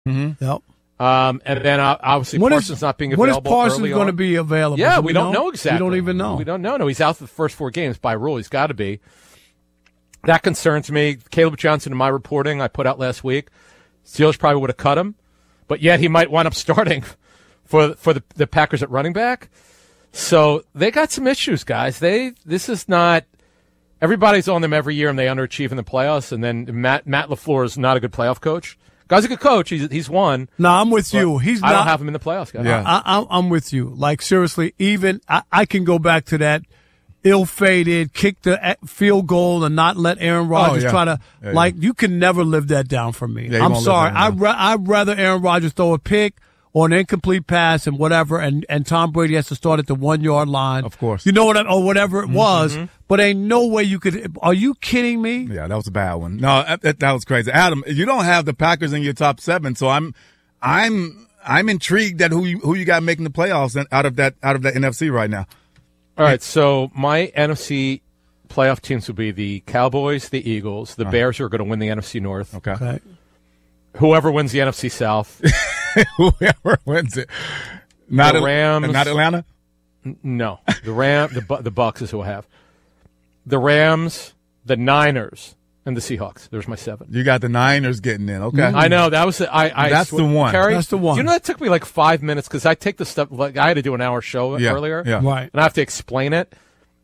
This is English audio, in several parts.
Mm-hmm. Yep. And then obviously Parsons not being available. When is Parsons going to be available? Yeah, we don't know exactly. We don't even know. We don't know. No, he's out for the first 4 games by rule. He's got to be. That concerns me. Caleb Johnson, in my reporting I put out last week, Steelers probably would have cut him, but yet he might wind up starting for the Packers at running back. So they got some issues, guys. This is not everybody's on them every year, and they underachieve in the playoffs. And then Matt LaFleur is not a good playoff coach. Guy's a good coach. He's won. No, I'm with you. He's not. I don't have him in the playoffs, guys. Yeah. I'm with you. Like, seriously, even I can go back to that ill-fated, kick the field goal and not let Aaron Rodgers try to, you can never live that down from me. I'm sorry. I'd rather Aaron Rodgers throw a pick or an incomplete pass and whatever, and Tom Brady has to start at the 1-yard line. Of course. You know what or whatever it was, but ain't no way you could. Are you kidding me? Yeah, that was a bad one. No, that was crazy. Adam, you don't have the Packers in your top 7, so I'm intrigued at who you got making the playoffs out of that NFC right now. All right, so my NFC playoff teams will be the Cowboys, the Eagles, the Bears, who are going to win the NFC North. Okay. Whoever wins the NFC South. Whoever wins it. Not the Rams. Not Atlanta? No. The Bucs is who I have. The Rams, the Niners, and the Seahawks. There's my 7. You got the Niners getting in. Okay. I know. That was that's the one. Kerry, that's the one. You know, that took me like 5 minutes because I take the stuff. Like, I had to do an hour show earlier. Yeah. Right. And I have to explain it.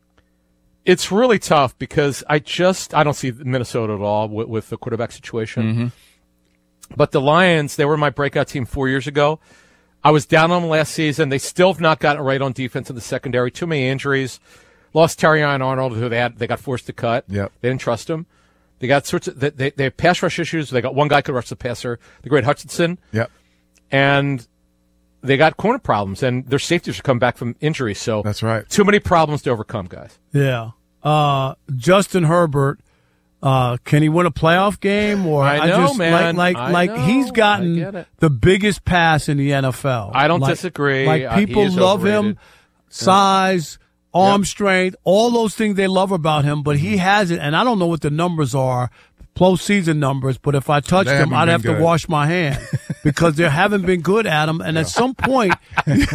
It's really tough because I don't see Minnesota at all with the quarterback situation. Mm-hmm. But the Lions, they were my breakout team 4 years ago. I was down on them last season. They still have not gotten it right on defense in the secondary. Too many injuries. Lost Terrion Arnold, who they got forced to cut. Yep. They didn't trust him. They got they have pass rush issues. They got one guy could rush the passer, the great Hutchinson. Yep. And they got corner problems, and their safeties are coming back from injuries. So that's right. Too many problems to overcome, guys. Yeah. Justin Herbert. Can he win a playoff game? Or I know, man. He's gotten the biggest pass in the NFL. I don't disagree. Like, people love him, size, arm strength, all those things they love about him, but he has it, and I don't know what the numbers are, postseason numbers, but if I touched them, I'd have to wash my hand because they haven't been good at them, and at some point, Adam,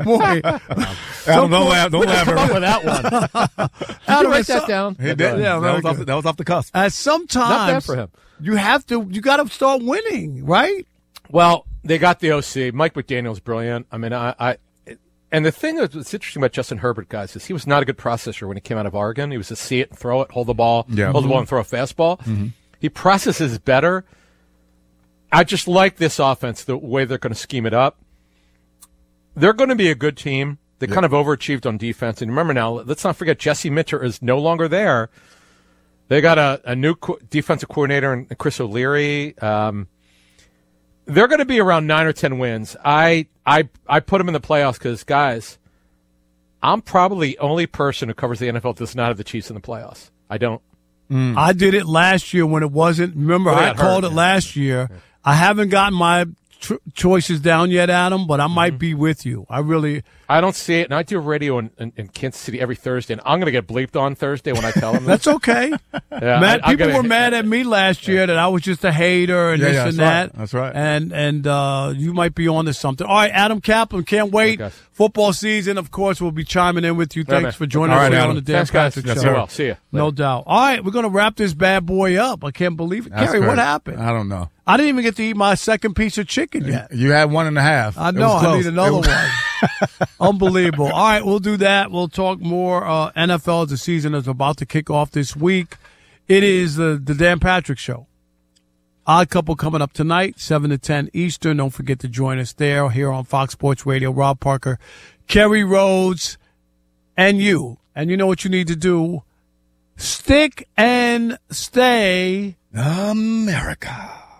don't laugh with that one. How to write that down? He did. Yeah, that was off the cusp. At some times, not bad for him. You got to start winning, right? Well, they got the OC. Mike McDaniel's brilliant. I mean, and the thing that's interesting about Justin Herbert, guys, is he was not a good processor when he came out of Oregon. He was a see it and throw it, hold the ball, and throw a fastball. Mm-hmm. He processes better. I just like this offense, the way they're going to scheme it up. They're going to be a good team. They kind of overachieved on defense. And remember now, let's not forget Jesse Minter is no longer there. They got a new defensive coordinator in Chris O'Leary. They're going to be around 9 or 10 wins. I put them in the playoffs because, guys, I'm probably the only person who covers the NFL that does not have the Chiefs in the playoffs. I don't. I did it last year when it wasn't. Remember, I called it last year. I haven't gotten my choices down yet, Adam, but I might be with you. I don't see it, and I do radio in Kansas City every Thursday, and I'm going to get bleeped on Thursday when I tell them. That's okay. People were mad at me last year that I was just a hater and this and that. Right. That's right. And you might be on to something. All right, Adam Kaplan, can't wait. Football season, of course, we'll be chiming in with you. Thanks for joining us here on the Dan Patrick Show. Well, see you. No doubt. All right, we're going to wrap this bad boy up. I can't believe it. Kerry, what happened? I don't know. I didn't even get to eat my second piece of chicken yet. You had 1.5. I know. I need another one. Unbelievable. All right, we'll do that. We'll talk more NFL as the season is about to kick off this week. It is the Dan Patrick Show. Odd Couple coming up tonight, 7 to 10 Eastern. Don't forget to join us there here on Fox Sports Radio. Rob Parker, Kerry Rhodes, and you. And you know what you need to do. Stick and stay America.